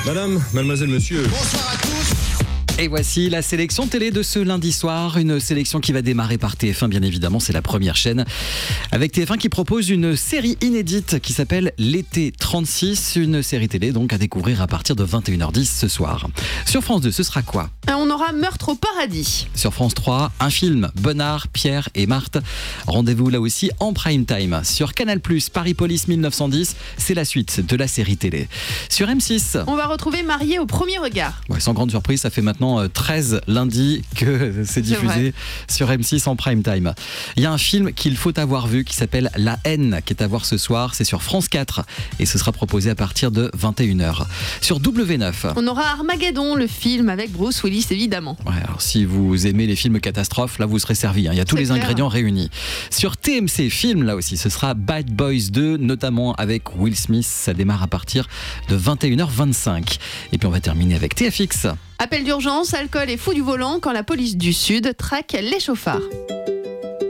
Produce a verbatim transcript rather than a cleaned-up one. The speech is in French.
Madame, mademoiselle, monsieur. Bonsoir à tous. Et voici la sélection télé de ce lundi soir, une sélection qui va démarrer par T F un bien évidemment, c'est la première chaîne, avec T F un qui propose une série inédite qui s'appelle L'été trente-six, une série télé donc à découvrir à partir de vingt et une heures dix ce soir. Sur France deux, ce sera quoi ? On aura Meurtre au paradis. Sur France trois, un film, Bonnard, Pierre et Marthe. Rendez-vous là aussi en prime time. Sur Canal plus, Paris Police mille neuf cent dix, c'est la suite de la série télé. Sur M six, On va retrouver Marié au premier regard. ouais, sans grande surprise, ça fait maintenant treize lundis que c'est diffusé sur M six en prime time. Il y a un film qu'il faut avoir vu qui s'appelle La haine, qui est à voir ce soir. C'est sur France quatre et ce sera proposé à partir de vingt et une heures. Sur W neuf, On aura Armageddon, le film avec Bruce Willis évidemment. ouais, alors si vous aimez les films catastrophes, là vous serez servi, hein. Il y a tous C'est les clair. ingrédients réunis. Sur T M C Film, là aussi, ce sera Bad Boys deux, notamment avec Will Smith. Ça démarre à partir de vingt et une heures vingt-cinq. Et puis on va terminer avec T F X. Appel d'urgence, alcool et fou du volant quand la police du Sud traque les chauffards.